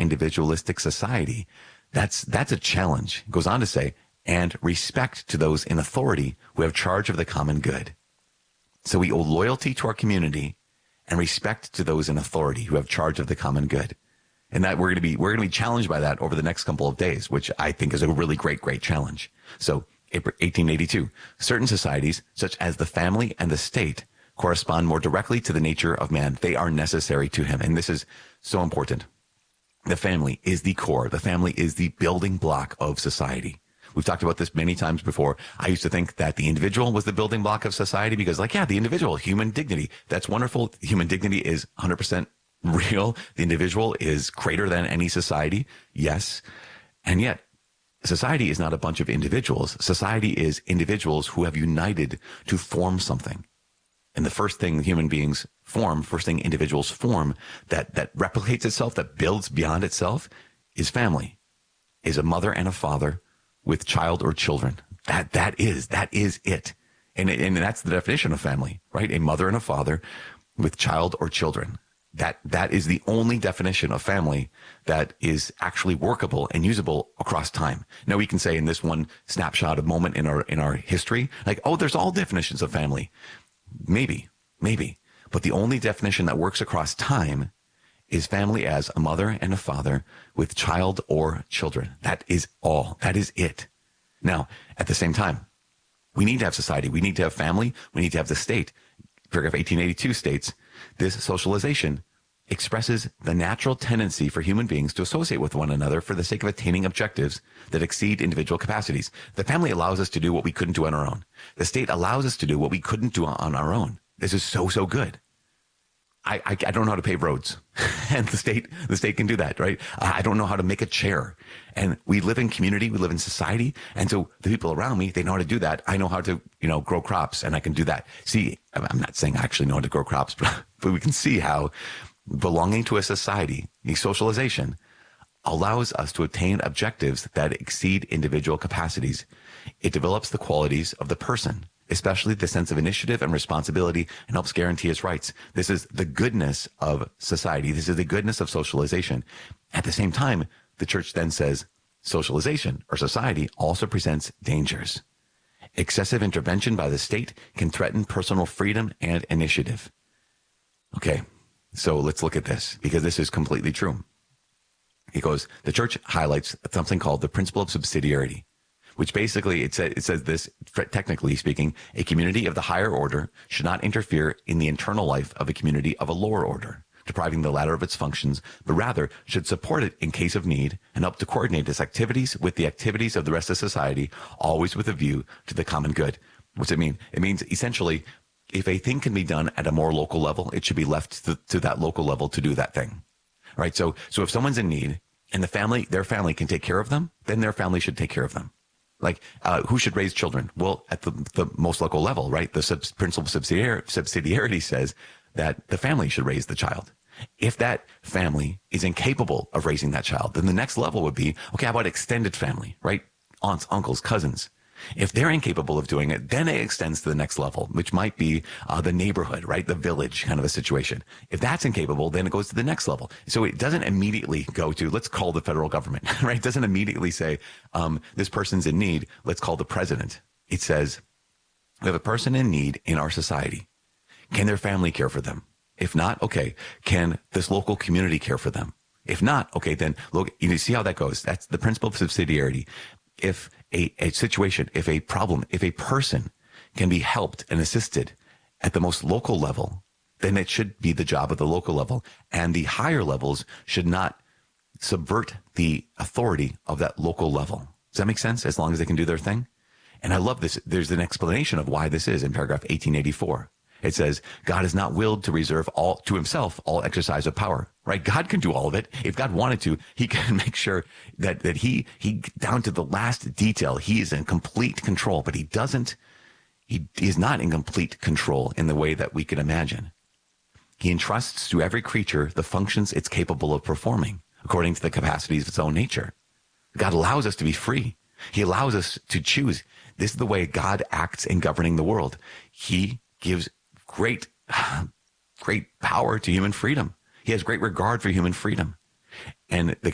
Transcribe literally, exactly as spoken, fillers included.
individualistic society. That's, that's a challenge. It goes on to say, and respect to those in authority who have charge of the common good. So we owe loyalty to our community and respect to those in authority who have charge of the common good. And that we're going to be, we're going to be challenged by that over the next couple of days, which I think is a really great, great challenge. So eighteen eighty-two, certain societies, such as the family and the state, correspond more directly to the nature of man. They are necessary to him. And this is so important. The family is the core. The family is the building block of society. We've talked about this many times before. I used to think that the individual was the building block of society because, like, yeah, the individual, human dignity, that's wonderful. Human dignity is one hundred percent real. The individual is greater than any society. Yes. And yet, society is not a bunch of individuals. Society is individuals who have united to form something. And the first thing human beings form, first thing individuals form that, that replicates itself, that builds beyond itself, is family, is a mother and a father with child or children. That, that is, that is it. And, and that's the definition of family, right? A mother and a father with child or children. That, that is the only definition of family that is actually workable and usable across time. Now we can say in this one snapshot of moment in our, in our history, like, oh, there's all definitions of family. Maybe, maybe. But the only definition that works across time is family as a mother and a father with child or children. That is all. That is it. Now, at the same time, we need to have society. We need to have family. We need to have the state. Paragraph eighteen eighty-two states, this socialization expresses the natural tendency for human beings to associate with one another for the sake of attaining objectives that exceed individual capacities. The family allows us to do what we couldn't do on our own. The state allows us to do what we couldn't do on our own. This is so, so good. I, I, I don't know how to pave roads and the state, the state can do that, right? I don't know how to make a chair, and we live in community. We live in society. And so the people around me, they know how to do that. I know how to, you know, grow crops, and I can do that. See, I'm not saying I actually know how to grow crops, but, but we can see how belonging to a society, the socialization, allows us to attain objectives that exceed individual capacities. It develops the qualities of the person, especially the sense of initiative and responsibility, and helps guarantee his rights. This is the goodness of society. This is the goodness of socialization. At the same time, the church then says socialization or society also presents dangers. Excessive intervention by the state can threaten personal freedom and initiative. Okay, so let's look at this, because this is completely true. It goes, the church highlights something called the principle of subsidiarity, which basically it, say, it says this, technically speaking, a community of the higher order should not interfere in the internal life of a community of a lower order, depriving the latter of its functions, but rather should support it in case of need and help to coordinate its activities with the activities of the rest of society, always with a view to the common good. What's it mean? It means essentially, if a thing can be done at a more local level, it should be left to, to that local level to do that thing, right? So, so if someone's in need and the family, their family can take care of them, then their family should take care of them. Like, uh, who should raise children? Well, at the, the most local level, right? The sub- principle of subsidiar- subsidiarity says that the family should raise the child. If that family is incapable of raising that child, then the next level would be, okay, how about extended family, right? Aunts, uncles, cousins. If they're incapable of doing it, then it extends to the next level, which might be uh, the neighborhood, right? The village kind of a situation. If that's incapable, then it goes to the next level. So it doesn't immediately go to, let's call the federal government, right? It doesn't immediately say, um, this person's in need, let's call the president. It says, we have a person in need in our society. Can their family care for them? If not, okay, can this local community care for them? If not, okay, then look, you see how that goes. That's the principle of subsidiarity. If a, a situation, if a problem, if a person can be helped and assisted at the most local level, then it should be the job of the local level. And the higher levels should not subvert the authority of that local level. Does that make sense? As long as they can do their thing. And I love this. There's an explanation of why this is in paragraph eighteen eighty-four. It says, God has not willed to reserve all to himself all exercise of power, right? God can do all of it. If God wanted to, he can make sure that, that he, he, down to the last detail, he is in complete control, but he doesn't, he is not in complete control in the way that we can imagine. He entrusts to every creature the functions it's capable of performing according to the capacities of its own nature. God allows us to be free. He allows us to choose. This is the way God acts in governing the world. He gives great, great power to human freedom. He has great regard for human freedom. And the